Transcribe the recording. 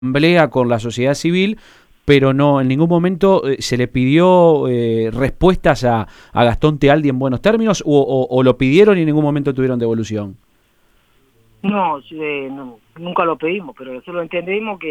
asamblea con la sociedad civil, pero no, en ningún momento se le pidió respuestas a Gastón Tealdi en buenos términos, o lo pidieron y en ningún momento tuvieron devolución. No, nunca lo pedimos, pero nosotros entendimos que